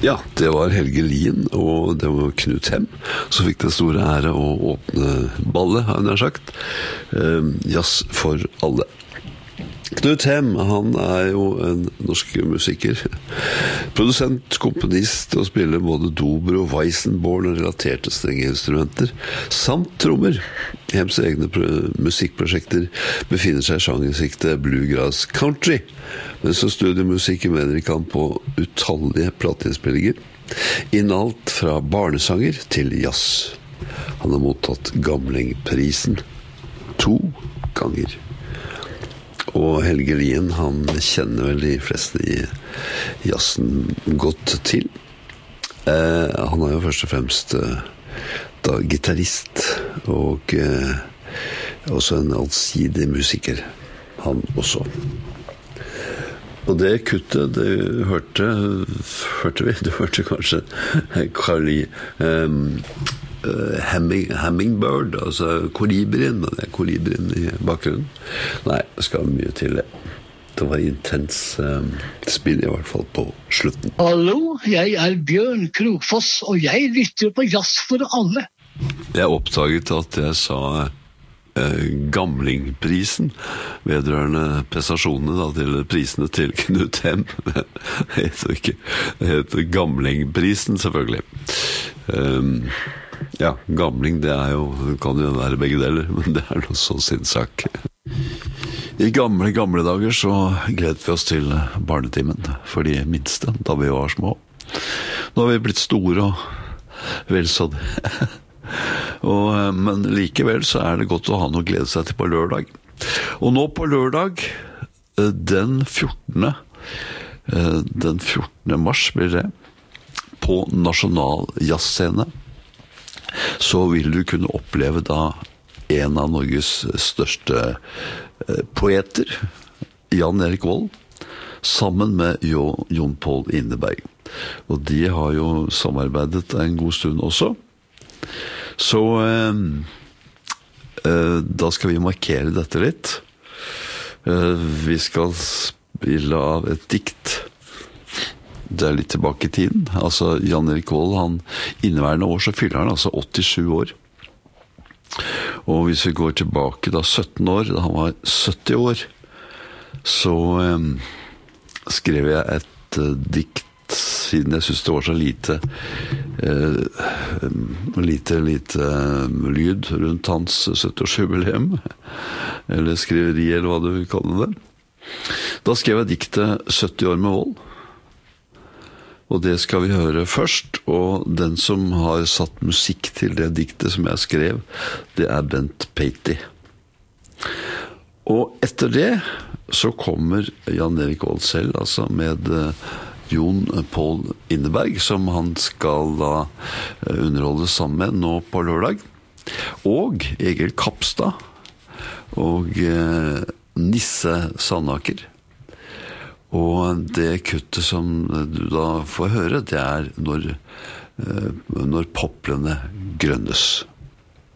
Ja, det var Helge Lien, og det var Knut Hem som fikk den store ære å åpne ballet, har jeg nær sagt. Jazz for alle. Knut Hem, han jo en norsk musiker. Produsent, komponist og spiller både dobro, Weissenborn og relaterte strengeinstrumenter, samt trommer. Hems egne musikkprosjekter befinner seg i sjangersiktet bluegrass country, men så studiemusikk mener ikke han på utallige plateinnspillinger, innen alt fra barnesanger til jazz. Han har mottatt Gamlingprisen 2 ganger. Og Helge Lien, han kjenner vel de fleste i jazzen godt til. Han jo først og fremst da gitarrist og også en allsidig musiker, han også. Og det kuttet, det hørte vi, du hørte kanskje Carly Hummingbird, altså kolibrien, men det kolibrien i bakgrunnen. Nei, det skal mye til det. Det var intens spill i hvert fall på slutten. Hallo, jeg Bjørn Krokfoss, og jeg lytter på Jazz for alle. Jeg oppdaget at jeg sa Gamlingprisen vedrørende prestasjonene da, til prisene til Knut Hem. Det heter Gamlingprisen selvfølgelig. Ja, gamling, det kan jo være begge deler, men det noe så sin sak. I gamle dager så gledet vi oss til barnetimen for de minste, da vi var små. Nå har vi blitt store og vel så det. Men likevel så det godt å ha noe å glede seg til på lørdag. Og nå på lørdag, den 14. mars blir det, på Nasjonal Jazzscene, så vil du kunne oppleve da en av Norges største poeter, Jan Erik Vold, sammen med Jon Paul Inneberg. Og de har jo samarbeidet en god stund også. Så da skal vi markere dette litt. Vi skal spille av et dikt. Det litt tilbake i tiden. Altså Jan Erik Vold, inneværende år så fyller han altså 87 år. Og hvis vi går tilbake da 17 år, da han var 70 år, så skrev jeg et dikt, siden jeg synes det var så lite lyd rundt hans 70-årsjubileum, eller skriveri, eller hva du vil kalle det. Da skrev jeg diktet 70 år med Vold. Og det skal vi høre først, og den som har satt musikk til det diktet som jeg skrev, det Bent Peity. Og etter det så kommer Jan Erik Vold selv, altså med Jon Paul Inneberg, som han skal da underholde sammen med nå på lørdag, og Egil Kapstad, og Nisse Sandaker. Og det kuttet som du da får høre, det når poplene grønnes.